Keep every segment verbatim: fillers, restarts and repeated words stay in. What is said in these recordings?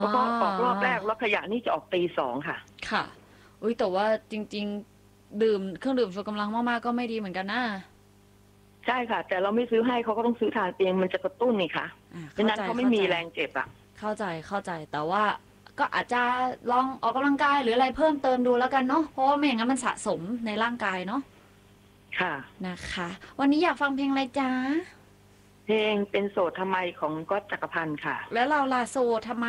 เพราะออกรอบแรกรถขยะนี่จะออกตีสองค่ะค่ะอุ้ยแต่ว่าจริงๆดื่มเครื่องดื่มชูกำลังมากๆก็ไม่ดีเหมือนกันนะใช่ค่ะแต่เราไม่ซื้อให้เขาก็ต้องซื้อทานเองมันจะกระตุ้นนี่ค่ะเพราะนั้นเขาไม่มีแรงเจ็บอ่ะเข้าใจเข้าใจแต่ว่าก็อาจจะลองออกกำลังกายหรืออะไรเพิ่มเติมดูแล้วกันเนาะเพราะว่าไม่อย่างนั้นมันสะสมในร่างกายเนาะค่ะนะคะวันนี้อยากฟังเพลงอะไรจ๊ะเพลงเป็นโสดทำไมของก๊อตจักรพันธ์ค่ะแล้วเราล่ะโสดทำไม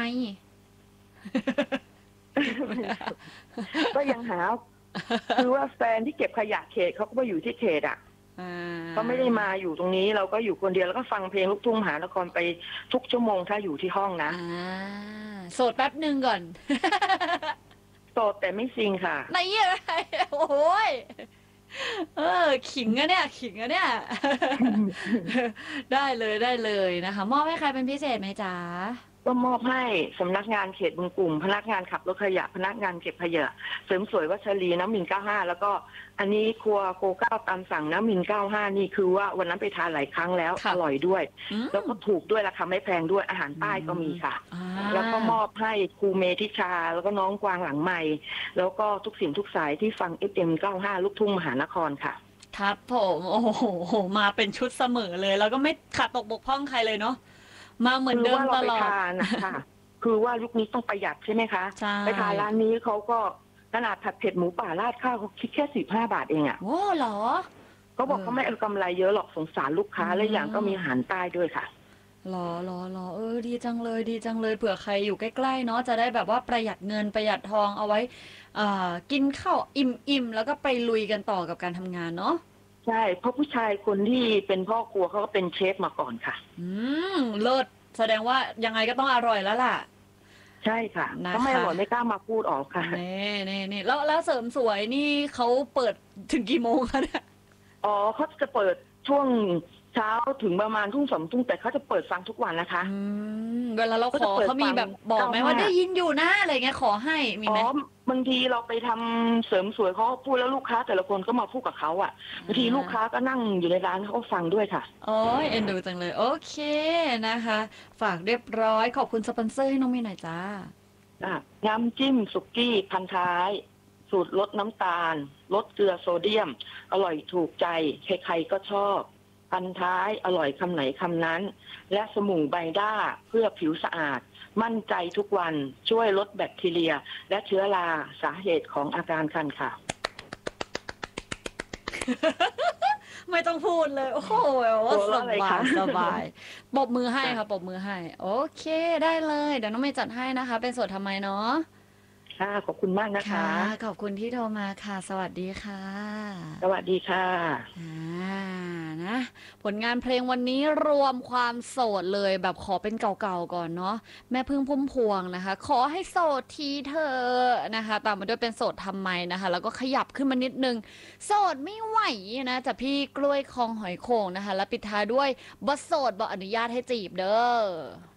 ก็ยังหาคือว่าแฟนที่เก็บขยะเขตเขาก็มาอยู่ที่เขตอ่ะเขาไม่ได้มาอยู่ตรงนี้เราก็อยู่คนเดียวแล้วก็ฟังเพลงลูกทุ่งมหานครไปทุกชั่วโมงถ้าอยู่ที่ห้องนะโสดแป๊บหนึ่งก่อนโสดแต่ไม่ซิงค่ะไหนอะไรโอ้ยเออขิงอะเนี่ยขิงอะเนี่ยได้เลยได้เลยนะคะมอบให้ใครเป็นพิเศษไหมจ๊ะก็มอบให้สำนักงานเขตบึงกลุ่มพนักงานขับรถขยะพนักงานเก็บขยะเสริมสวยวัชรีน้ำมินเก้าห้าแล้วก็อันนี้ครัวโกเก้าตามสั่งน้ำมินเก้าห้านี่คือว่าวันนั้นไปทานหลายครั้งแล้วอร่อยด้วยแล้วก็ถูกด้วยราคาไม่แพงด้วยอาหารใต้ก็มีค่ะแล้วก็มอบให้ครูเมธิชาแล้วก็น้องกวางหลังใหม่แล้วก็ทุกสิ่งทุกสายที่ฟัง เอฟ เอ็ม เก้าห้าลูกทุ่งมหานครค่ะครับผมโอ้โหมาเป็นชุดเสมอเลยแล้วก็ไม่ขาดตกบกพร่องใครเลยเนาะมาเหมือนเดิมตลอดนะคะคือว่ายุคนี้ต้องประหยัดใช่ไหมคะไปทานร้านนี้เขาก็ขนาดผัดเผ็ดหมูป่าราดข้าวเขาคิดแค่สิบห้าบาทเองอ่ะโอ้เหรอเขาบอกเขาไม่เอากำไรเยอะหรอกสงสารลูกค้าและอย่างก็มีอาหารใต้ด้วยค่ะหรอหรอหรอเออดีจังเลยดีจังเลยเผื่อใครอยู่ใกล้ๆเนาะจะได้แบบว่าประหยัดเงินประหยัดทองเอาไว้อ่ากินข้าวอิ่มๆแล้วก็ไปลุยกันต่อกับการทำงานเนาะใช่เพราะผู้ชายคนที่เป็นพ่อครัวเขาก็เป็นเชฟมาก่อนค่ะอืมเลิศแสดงว่ายังไงก็ต้องอร่อยแล้วล่ะใช่ค่ะถ้าไม่อร่อยไม่กล้ามาพูดออกค่ะนี่นี่นี่แล้วแล้วเสริมสวยนี่เขาเปิดถึงกี่โมงคะเนี่ยอ๋อเขาจะเปิดช่วงเช้าถึงประมาณทุ่งสองทุ่งแต่เขาจะเปิดฟังทุกวันนะคะอืมเวลาเราขอเขามีแบบบอกไหมว่าได้ยินอยู่นะอะไรเงี้ยขอให้มีไหมอ๋อบางทีเราไปทำเสริมสวยเขาพูดแล้วลูกค้าแต่ละคนก็มาพูดกับเขาอ่ะบางทีลูกค้าก็นั่งอยู่ในร้านเขาก็ฟังด้วยค่ะโอ้ยเอ็นดูจังเลยโอเคนะคะฝากเรียบร้อยขอบคุณสปอนเซอร์ให้น้องมีหน่อยจ้าน้ำจิ้มสุกี้พันท้ายสูตรลดน้ำตาลลดเกลือโซเดียมอร่อยถูกใจใครๆก็ชอบพันท้ายอร่อยคำไหนคำนั้นและสมู่ไบด้าเพื่อผิวสะอาดมั่นใจทุกวันช่วยลดแบคทีเรียและเชื้อราสาเหตุของอาการคันค่ะไม่ต้องพูดเลยโอ้โหว่าสบายสบายปรบมือให้ค่ะปรบมือให้โอเคได้เลยเดี๋ยวน้องเมย์จัดให้นะคะเป็นโสดทำไมเนาะค่ะขอบคุณมากนะคะขอบคุณที่โทรมาค่ะสวัสดีค่ะสวัสดีค่ะอ่านะผลงานเพลงวันนี้รวมความโสดเลยแบบขอเป็นเก่าๆก่อนเนาะแม่พึ่งพุ่มพวงนะคะขอให้โสดทีเธอนะคะตามมาด้วยเป็นโสดทำไมนะคะแล้วก็ขยับขึ้นมานิดนึงโสดไม่ไหวนะจากพี่กล้วยคลองหอยโข่งนะคะแล้วปิดท้ายด้วยบโสดบอกอนุญาตให้จีบเด้อ